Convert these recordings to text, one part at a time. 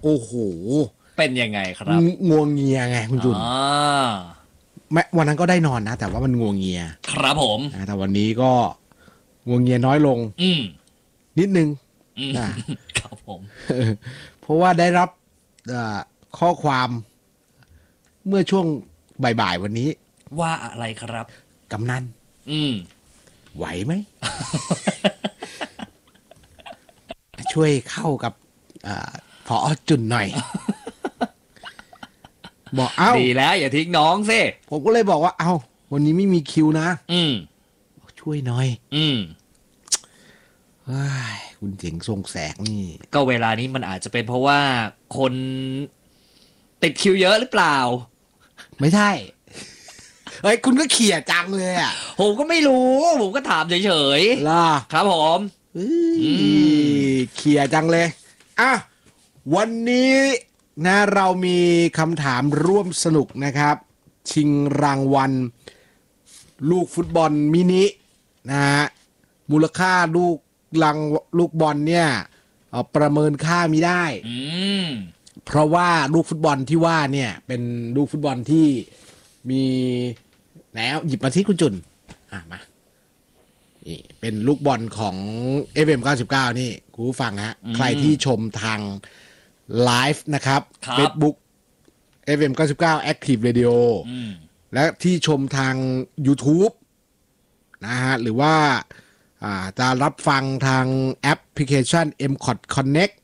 โอ้โหเป็นยังไงครับงัวเงียไงคุณจุนแม้วันนั้นก็ได้นอนนะแต่ว่ามันงัวเงียครับผมแต่วันนี้ก็งัวเงียน้อยลงนิดนึงครับผมเพราะว่าได้รับข้อความเมื่อช่วงบ่ายๆวันนี้ว่าอะไรครับกำนันไหวไหม ช่วยเข้ากับผอ.จุนหน่อย บอกเอ้าดีแล้วอย่าทิ้งน้องสิผมก็เลยบอกว่าเอ้าวันนี้ไม่มีคิวนะช่วยหน่อยคุณเจ๋งทรงแสกนี่ก็เวลานี้มันอาจจะเป็นเพราะว่าคนติดคิวเยอะหรือเปล่าไม่ใช่เฮ้ยคุณก็เขี่ยจังเลยอ่ะผมก็ไม่รู้ผมก็ถามเฉยๆล่ะครับผมเขี่ยจังเลยอ่ะวันนี้นะเรามีคำถามร่วมสนุกนะครับชิงรางวัลลูกฟุตบอลมินินะฮะมูลค่าลูกบอลเนี่ยประเมินค่าไม่ได้เพราะว่าลูกฟุตบอลที่ว่าเนี่ยเป็นลูกฟุตบอลที่มีแล้วหยิบมาที่คุณจุนมานี่เป็นลูกบอลของ FM99 นี่คุณผู้ฟังฮะใครที่ชมทางไลฟ์นะครับ Facebook FM99 Active Radio และที่ชมทาง YouTube นะฮะหรือว่าจะรับฟังทางแอปพลิเคชัน MCOT Connect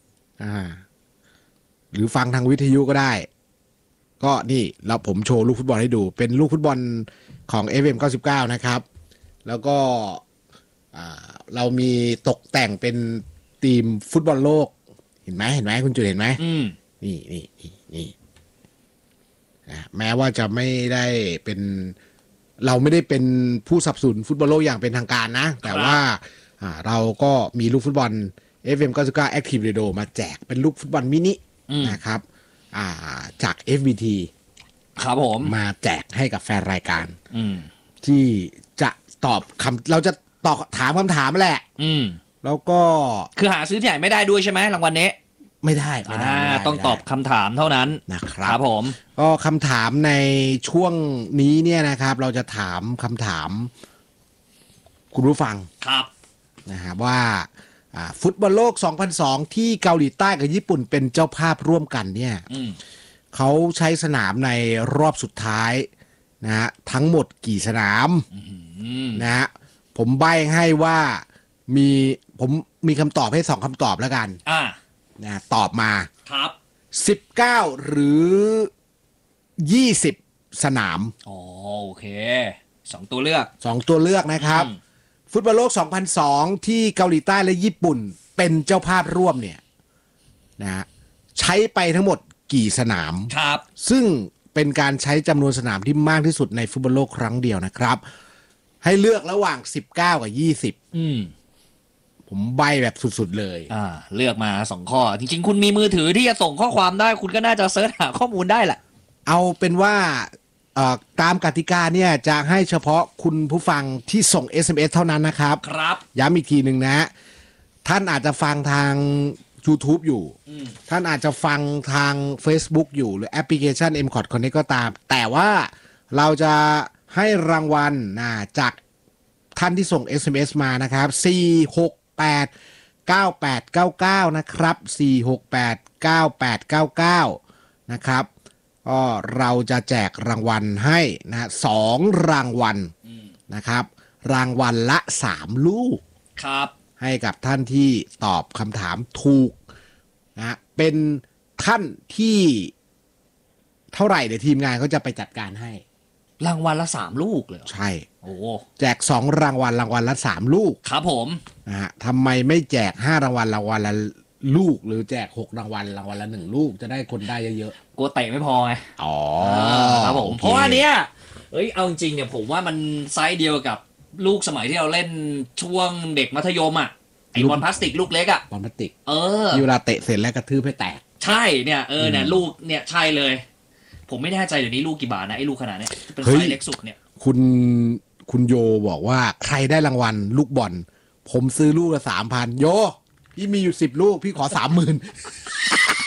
หรือฟังทางวิทยุก็ได้ก็นี่เราผมโชว์ลูกฟุตบอลให้ดูเป็นลูกฟุตบอลของ FM99 นะครับแล้วก็เรามีตกแต่งเป็นทีมฟุตบอลโลกเห็นไหมคุณจุนเห็นไหมนี่แม้ว่าจะไม่ได้เป็นเราไม่ได้เป็นผู้สนับสนุนฟุตบอลโลกอย่างเป็นทางการนะแต่ว่าเราก็มีลูกฟุตบอล FM99 Active Radio มาแจกเป็นลูกฟุตบอลมินินะครับจาก FBT ครับผมมาแจกให้กับแฟนรายการที่จะตอบเราจะตอบถามคำถามแหละแล้วก็คือหาซื้อที่ไหนไม่ได้ด้วยใช่ไหมรางวัลนี้ไม่ได้ต้องตอบคำถามเท่านั้นนะครับผมก็คำถามในช่วงนี้เนี่ยนะครับเราจะถามคำถามคุณผู้ฟังครับนะครับว่าฟุตบอลโลก 2002 ที่เกาหลีใต้กับญี่ปุ่นเป็นเจ้าภาพร่วมกันเนี่ยเขาใช้สนามในรอบสุดท้ายนะฮะทั้งหมดกี่สนามนะฮะผมใบ้ให้ว่าผมมีคำตอบให้2คำตอบแล้วกันนะตอบมาครับ 19หรือ20สนามโอเค2ตัวเลือกนะครับฟุตบอลโลก 2002 ที่เกาหลีใต้และญี่ปุ่นเป็นเจ้าภาพร่วมเนี่ยนะใช้ไปทั้งหมดกี่สนามครับซึ่งเป็นการใช้จำนวนสนามที่มากที่สุดในฟุตบอลโลกครั้งเดียวนะครับให้เลือกระหว่าง19กับ20ผมใบแบบสุดๆเลยเลือกมา2ข้อจริงๆคุณมีมือถือที่จะส่งข้อความได้คุณก็น่าจะเสิร์ชหาข้อมูลได้แหละเอาเป็นว่าตามกติกาเนี่ยจะให้เฉพาะคุณผู้ฟังที่ส่ง SMS เท่านั้นนะครับย้ำอีกทีหนึ่งนะท่านอาจจะฟังทาง YouTube อยู่ท่านอาจจะฟังทาง Facebook อยู่หรือแอปพลิเคชัน MCOT Connect ก็ตามแต่ว่าเราจะให้รางวัลจากท่านที่ส่ง SMS มานะครับ4689899นะครับ4689899นะครับก็เราจะแจกรางวัลให้นะ2รางวัลนะครับรางวัลละ3ลูกครับให้กับท่านที่ตอบคำถามถูกนะเป็นท่านที่เท่าไหร่เดี๋ยวทีมงานเขาจะไปจัดการให้รางวัลละ3ลูกเลยใช่แจก2รางวัลละ3ลูกครับผมนะฮะทำไมไม่แจก5รางวัลละลูกหรือแจก6รางวัลละ1ลูกจะได้คนได้เยอะๆกลัวเตะไม่พอไงครับผมเพราะว่าเนี้ยเอาจริงเนี่ยผมว่ามันไซส์เดียวกับลูกสมัยที่เราเล่นช่วงเด็กมัธยมไอบอลพลาสติกลูกเล็กบอลพลาสติกเวลาเตะเสร็จแล้วกระทืบให้แตกใช่เนี่ยเนี่ยลูกเนี่ยใช่เลยผมไม่แน่ใจเดี๋ยวนี้ลูกกี่บาทนะไอ้ลูกขนาดนี้เป็นไซส์เล็กสุดเนี่ยคุณโยบอกว่าใครได้รางวัลลูกบอลผมซื้อลูกละ 3,000 โยพี่มีอยู่10ลูกพี่ขอ 30,000